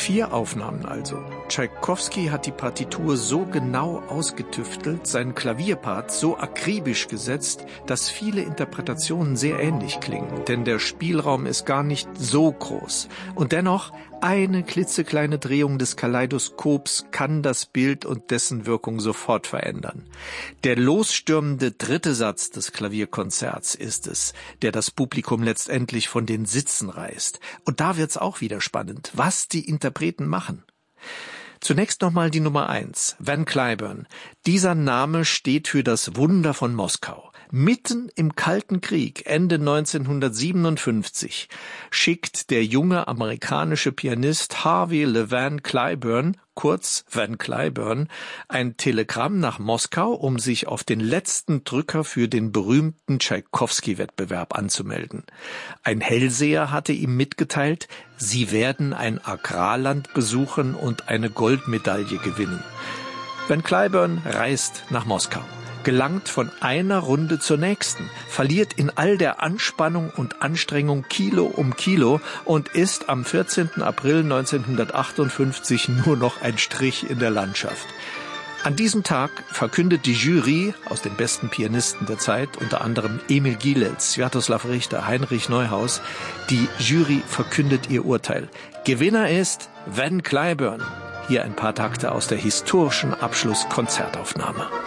4 Aufnahmen also. Tschaikowski hat die Partitur so genau ausgetüftelt, seinen Klavierpart so akribisch gesetzt, dass viele Interpretationen sehr ähnlich klingen, denn der Spielraum ist gar nicht so groß. Und dennoch, eine klitzekleine Drehung des Kaleidoskops kann das Bild und dessen Wirkung sofort verändern. Der losstürmende 3. Satz des Klavierkonzerts ist es, der das Publikum letztendlich von den Sitzen reißt. Und da wird's auch wieder spannend, was die Interpreten machen. Zunächst nochmal die Nummer 1, Van Cliburn. Dieser Name steht für das Wunder von Moskau. Mitten im Kalten Krieg, Ende 1957, schickt der junge amerikanische Pianist Harvey LeVan Cliburn, kurz Van Cliburn, ein Telegramm nach Moskau, um sich auf den letzten Drücker für den berühmten Tschaikowski-Wettbewerb anzumelden. Ein Hellseher hatte ihm mitgeteilt, sie werden ein Agrarland besuchen und eine Goldmedaille gewinnen. Van Cliburn reist nach Moskau, gelangt von einer Runde zur nächsten, verliert in all der Anspannung und Anstrengung Kilo um Kilo und ist am 14. April 1958 nur noch ein Strich in der Landschaft. An diesem Tag verkündet die Jury aus den besten Pianisten der Zeit, unter anderem Emil Gilels, Swiatoslav Richter, Heinrich Neuhaus, die Jury verkündet ihr Urteil. Gewinner ist Van Cliburn. Hier ein paar Takte aus der historischen Abschlusskonzertaufnahme.